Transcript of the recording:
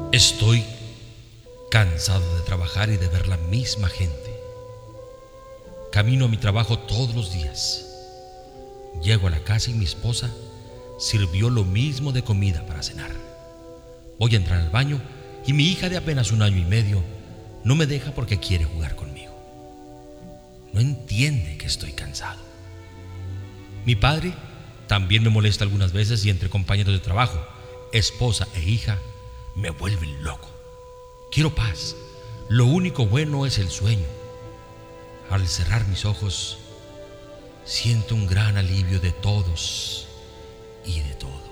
Estoy cansado de trabajar y de ver la misma gente. Camino a mi trabajo todos los días. Llego a la casa y mi esposa sirvió lo mismo de comida para cenar. Voy a entrar al baño y mi hija de apenas 1 año y medio no me deja porque quiere jugar conmigo. No entiende que estoy cansado. Mi padre también me molesta algunas veces y entre compañeros de trabajo, esposa e hija, me vuelven loco. Quiero paz. Lo único bueno es el sueño. Al cerrar mis ojos, siento un gran alivio de todos y de todo.